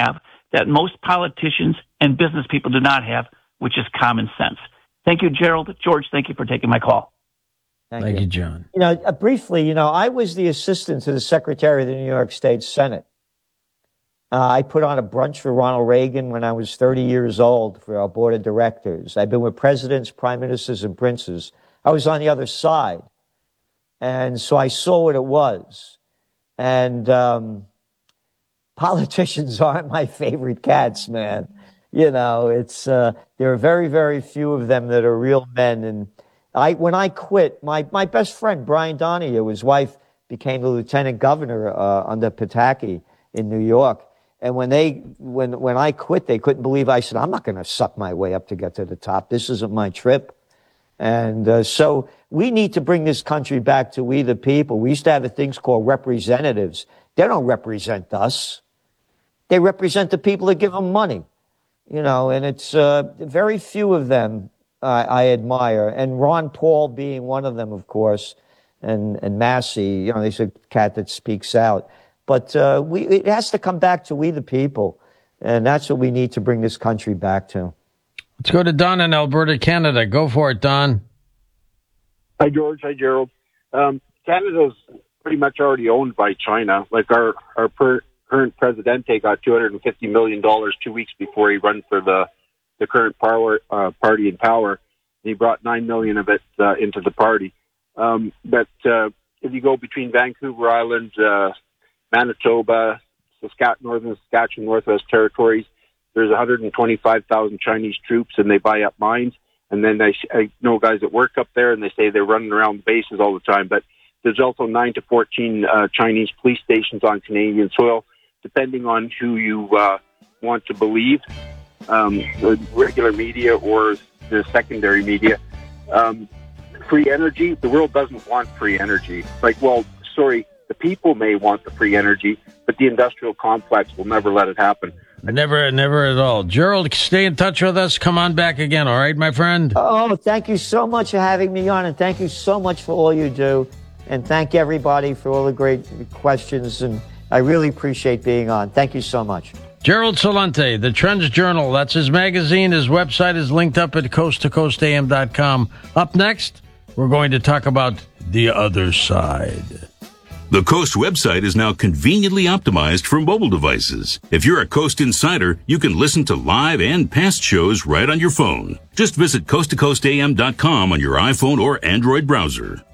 have that most politicians and business people do not have, which is common sense. Thank you, Gerald. George, thank you for taking my call. Thank you, John. Briefly, I was the assistant to the Secretary of the New York State Senate. I put on a brunch for Ronald Reagan when I was 30 years old for our board of directors. I've been with presidents, prime ministers, and princes. I was on the other side. And so I saw what it was. And politicians aren't my favorite cats, man. There are very, very few of them that are real men. And when I quit, my best friend, Brian Donahue, his wife became the lieutenant governor under Pataki in New York. And when I quit, they couldn't believe I said, I'm not going to suck my way up to get to the top. This isn't my trip. And so we need to bring this country back to we the people. We used to have things called representatives. They don't represent us. They represent the people that give them money. And it's very few of them I admire. And Ron Paul being one of them, of course, and Massey, he's a cat that speaks out. But it has to come back to we the people, and that's what we need to bring this country back to. Let's go to Don in Alberta, Canada. Go for it, Don. Hi, George. Hi, Gerald. Canada's pretty much already owned by China. Like our current Presidente got $250 million 2 weeks before he ran for the current party in power. He brought $9 million of it into the party. But if you go between Vancouver Island, Manitoba, Northern Saskatchewan, Northwest Territories, there's 125,000 Chinese troops, and they buy up mines. And then I know guys that work up there, and they say they're running around the bases all the time. But there's also 9 to 14 Chinese police stations on Canadian soil, depending on who you want to believe, the regular media or the secondary media. Free energy, the world doesn't want free energy. The people may want the free energy, but the industrial complex will never let it happen. Never at all. Gerald, stay in touch with us. Come on back again, all right, my friend? Oh, thank you so much for having me on, and thank you so much for all you do. And thank everybody for all the great questions, and I really appreciate being on. Thank you so much. Gerald Celente, the Trends Journal. That's his magazine. His website is linked up at coasttocoastam.com. Up next, we're going to talk about the other side. The Coast website is now conveniently optimized for mobile devices. If you're a Coast insider, you can listen to live and past shows right on your phone. Just visit coasttocoastam.com on your iPhone or Android browser.